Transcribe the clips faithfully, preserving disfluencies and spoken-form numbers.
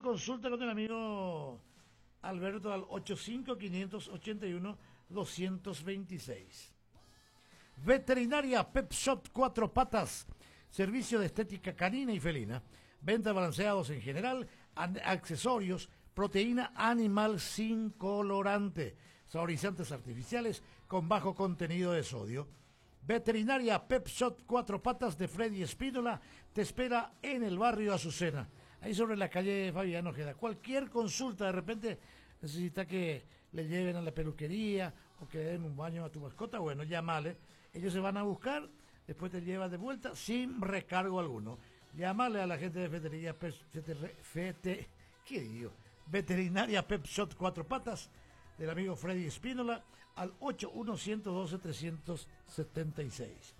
consulta con el amigo Alberto al ocho cinco cinco ocho uno dos dos seis. Veterinaria Pet Shop Cuatro Patas, servicio de estética canina y felina, venta de balanceados en general, accesorios, proteína animal sin colorante, saborizantes artificiales con bajo contenido de sodio. Veterinaria Pet Shop Cuatro Patas de Freddy Espínola te espera en el barrio Azucena, ahí sobre la calle Fabián Ojeda. Cualquier consulta, de repente necesita que le lleven a la peluquería o que le den un baño a tu mascota, bueno, llámale, ellos se van a buscar, después te llevan de vuelta sin recargo alguno. Llámale a la gente de veterinaria Pep, Fete, ¿qué digo? Veterinaria Pep Shop Cuatro Patas del amigo Freddy Espínola al ocho uno uno uno dos tres siete seis.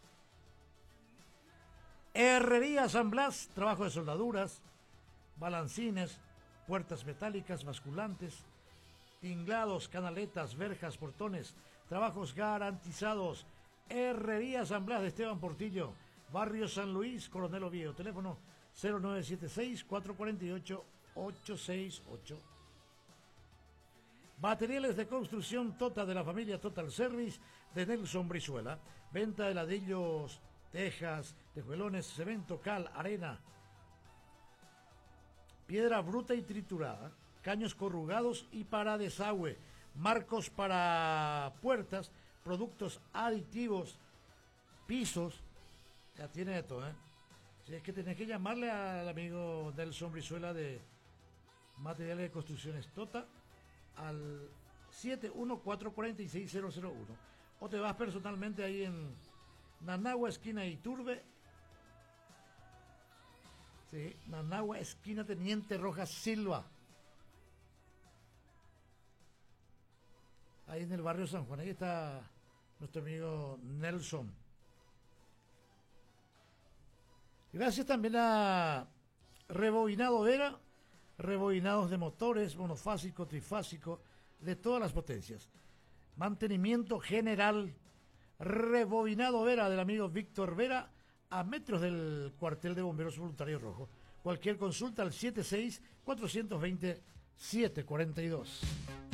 Herrería San Blas, trabajo de soldaduras, balancines, puertas metálicas, basculantes, tinglados, canaletas, verjas, portones, trabajos garantizados. Herrería San Blas de Esteban Portillo, barrio San Luis, Coronel Oviedo, teléfono cero nueve siete seis, cuatro cuatro ocho, ocho seis ocho. Materiales de construcción Tota de la familia Total Service de Nelson Brizuela, venta de ladrillos, tejas, tejuelones, cemento, cal, arena, piedra bruta y triturada, caños corrugados y para desagüe, marcos para puertas, productos aditivos, pisos, ya tiene de todo, ¿eh? Si es que tenés que llamarle al amigo Nelson Brizuela de Materiales de Construcciones Tota al siete uno cuatro cuatro seis cero cero uno, o te vas personalmente ahí en Nanagua, esquina Iturbe, sí, Nanagua, esquina Teniente Rojas Silva, ahí en el barrio San Juan. Ahí está nuestro amigo Nelson. Gracias también a Rebobinado Vera, rebobinados de motores, monofásico, trifásico, de todas las potencias. Mantenimiento general, Rebobinado Vera del amigo Víctor Vera, a metros del cuartel de bomberos voluntarios rojo. Cualquier consulta al siete seis cuatro dos cero siete cuatro dos.